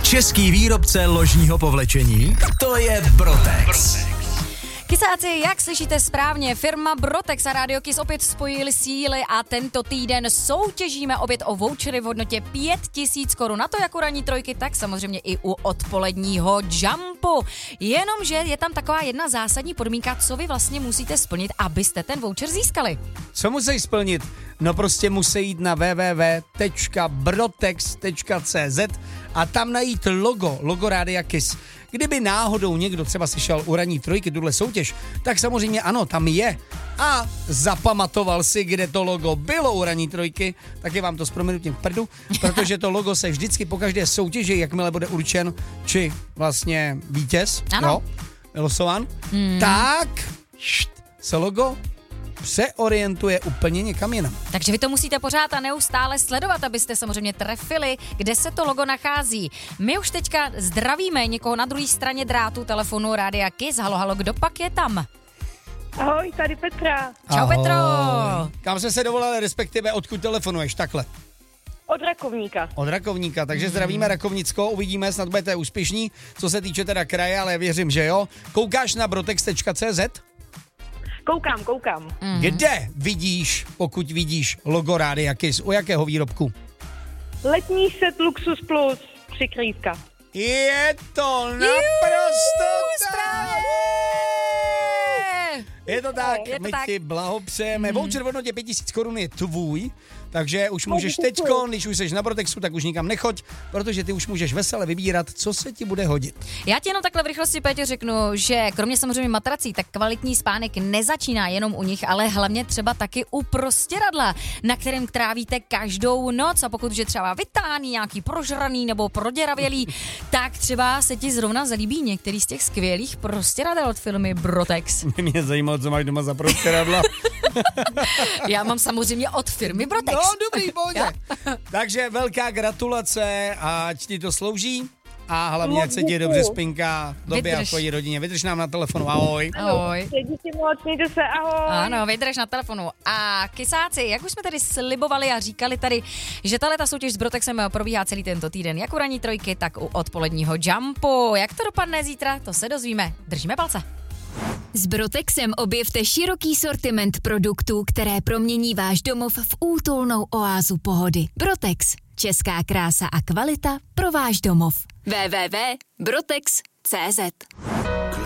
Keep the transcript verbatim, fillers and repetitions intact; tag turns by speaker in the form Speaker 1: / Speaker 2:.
Speaker 1: Český výrobce ložního povlečení, to je Brotex.
Speaker 2: Kysáci, jak slyšíte správně, firma Brotex a Radio Kiss opět spojili síly a tento týden soutěžíme opět o vouchery v hodnotě pět tisíc korun. Na to jak u ranní trojky, tak samozřejmě i u odpoledního jumpu. Jenomže je tam taková jedna zásadní podmínka, co vy vlastně musíte splnit, abyste ten voucher získali.
Speaker 3: Co musí splnit? No prostě musí jít na w w w tečka brotex tečka c z a tam najít logo, logo Rádia Kiss. Kdyby náhodou někdo třeba slyšel u ranní trojky tuhle soutěž, tak samozřejmě ano, tam je. A zapamatoval si, kde to logo bylo u ranní trojky, tak je vám to s prominutím k prdu, protože to logo se vždycky po každé soutěži, jakmile bude určen, či vlastně vítěz,
Speaker 2: ano.
Speaker 3: Jo, losován, hmm. tak št, se logo přeorientuje úplně někam jinam.
Speaker 2: Takže vy to musíte pořád a neustále sledovat, abyste samozřejmě trefili, kde se to logo nachází. My už teďka zdravíme někoho na druhé straně drátu telefonu Rádia Kiss. Halo, halo, kdo pak je tam?
Speaker 4: Ahoj, tady Petra.
Speaker 2: Čau,
Speaker 3: Ahoj.
Speaker 2: Petro.
Speaker 3: Kam jsi se dovolal, respektive odkud telefonuješ, takhle?
Speaker 4: Od Rakovníka.
Speaker 3: Od Rakovníka, takže mm. zdravíme Rakovnicko, uvidíme, snad budete úspěšní, co se týče teda kraje, ale věřím, že jo. Koukáš na brotex tečka c z?
Speaker 4: Koukám, koukám.
Speaker 2: Mm.
Speaker 3: Kde vidíš, pokud vidíš logo Rádia Kiss, u jakého výrobku?
Speaker 4: Letní set Luxus Plus, přikrývka.
Speaker 3: Je to naprosto tak! Je to tak,
Speaker 2: Je to
Speaker 3: my
Speaker 2: tak.
Speaker 3: ti blahopřejeme.
Speaker 2: Mm.
Speaker 3: Voucher v hodnotě pět tisíc korun je tvůj, takže už můžeš teďko, když už jsi na Brotexu, tak už nikam nechoď, protože ty už můžeš vesele vybírat, co se ti bude hodit.
Speaker 2: Já ti jenom takhle v rychlosti, Péťo, řeknu, že kromě samozřejmě matrací, tak kvalitní spánek nezačíná jenom u nich, ale hlavně třeba taky u prostěradla, na kterém trávíte každou noc. A pokud je třeba vytáhný, nějaký prožraný nebo proděravělý, tak třeba se ti zrovna zalíbí některý z těch skvělých prostěradel od firmy Brotex.
Speaker 3: Mě zajímalo, co máš doma za prostěradla.
Speaker 2: Já mám samozřejmě od firmy Brotex.
Speaker 3: No, dobrý, pohodě. Takže velká gratulace, ať ti to slouží a hlavně, ať se ti dobře spinká v době a v tvojí rodině. Vydrž nám na telefonu, ahoj.
Speaker 2: Ahoj.
Speaker 4: Díky moc, mějte se, ahoj.
Speaker 2: Ano, vydrž na telefonu. A kysáci, jak už jsme tady slibovali a říkali tady, že tahle ta soutěž s Brotexem probíhá celý tento týden, jak u ranní trojky, tak u odpoledního jumpu. Jak to dopadne zítra, to se dozvíme. Držíme palce.
Speaker 5: S Brotexem objevte široký sortiment produktů, které promění váš domov v útulnou oázu pohody. Brotex. Česká krása a kvalita pro váš domov. w w w tečka brotex tečka c z